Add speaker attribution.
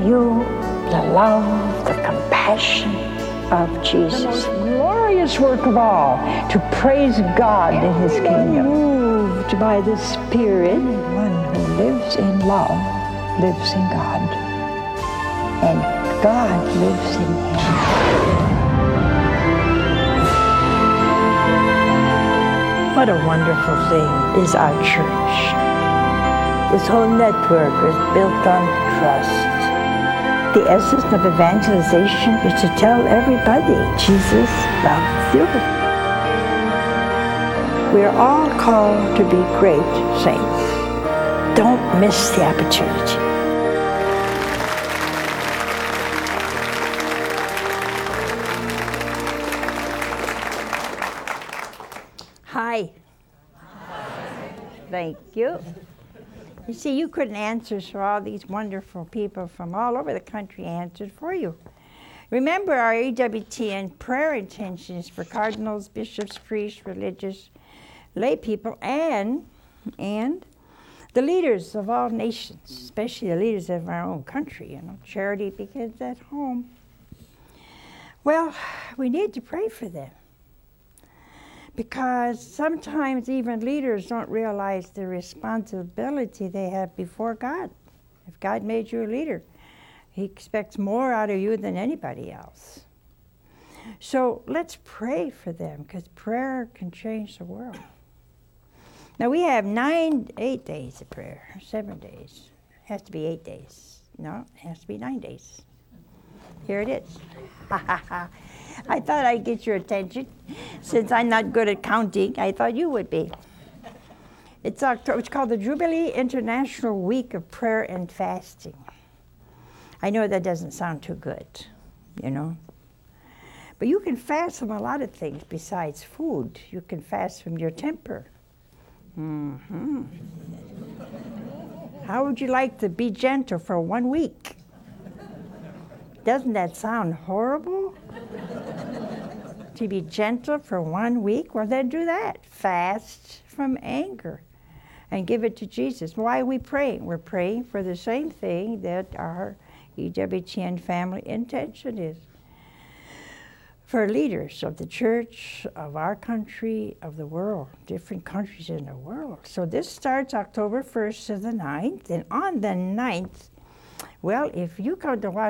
Speaker 1: you the love, the compassion of Jesus. The most glorious work of all, to praise God in His kingdom. Moved by the Spirit, anyone who lives in love lives in God, and God lives in him. What a wonderful thing is our church. This whole network is built on trust. The essence of evangelization is to tell everybody Jesus loves you. We're all called to be great saints. Don't miss the opportunity. Hi. Thank you. You see, you couldn't answer, so all these wonderful people from all over the country answered for you. Remember our EWTN prayer intentions for cardinals, bishops, priests, religious, lay people, and the leaders of all nations, especially the leaders of our own country. Charity begins at home. Well, we need to pray for them, because sometimes even leaders don't realize the responsibility they have before God. If God made you a leader, He expects more out of you than anybody else. So let's pray for them, because prayer can change the world. Now we have 8 days of prayer, 7 days. It has to be 8 days. No, it has to be 9 days. Here it is. I thought I'd get your attention. Since I'm not good at counting, I thought you would be. It's October. It's called the Jubilee International Week of Prayer and Fasting. I know that doesn't sound too good, But you can fast from a lot of things besides food. You can fast from your temper. How would you like to be gentle for 1 week? Doesn't that sound horrible? To be gentle for 1 week? Well, then do that. Fast from anger and give it to Jesus. Why are we praying? We're praying for the same thing that our EWTN family intention is. For leaders of the church, of our country, of the world, different countries in the world. So this starts October 1st to the 9th, and on the 9th, well, if you come to